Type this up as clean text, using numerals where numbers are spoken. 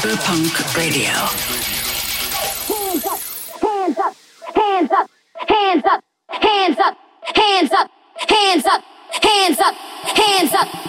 Cyberpunk Radio. Hands up, hands up, hands up, hands up, hands up, hands up, hands up, hands up, hands up.